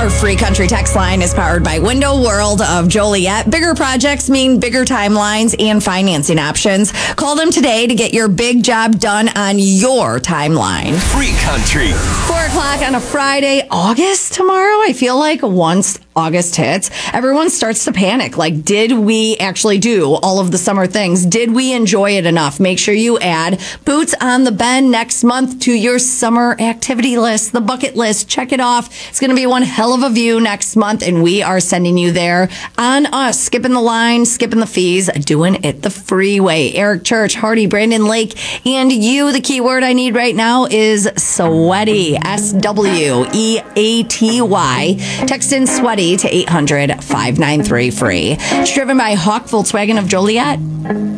Our free country text line is powered by Window World of Joliet. Bigger projects mean bigger timelines and financing options. Call them today to get your big job done on your timeline. Free country. 4 o'clock on a Friday. August tomorrow? I feel like once August hits, everyone starts to panic. Like, did we actually do all of the summer things? Did we enjoy it enough? Make sure you add Boots on the Bend next month to your summer activity list, the bucket list. Check it off. It's going to be one hell of a view next month, and we are sending you there on us. Skipping the line, skipping the fees, doing it the free way. Eric Church, Hardy, Brandon Lake, and you. The key word I need right now is sweaty. SWEATY. Text in sweaty to 800-593-FREE. It's driven by Hawk Volkswagen of Joliet.